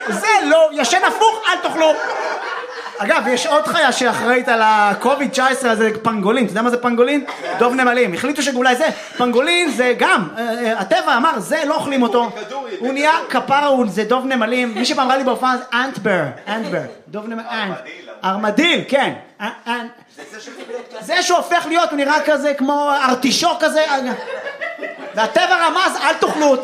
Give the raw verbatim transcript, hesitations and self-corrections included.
זה לא, ישן הפוך, אל תאכלו. אגב, יש עוד חיה שאחראית על ה-קוביד תשע עשרה, זה פנגולין. אתה יודע מה זה פנגולין? דוב נמלים. החליטו שאולי זה, פנגולין זה גם, הטבע אמר, זה לא אוכלים אותו. הוא נהיה כפרה, זה דוב נמלים. מי שפעם ראה לי בהופעה זה אנטבר, אנטבר. דוב נמלים, ארמדיל, כן. זה שהופך להיות, הוא נראה כזה כמו ארטישוק כזה. והטבע רמז, אל תאכלו אותו.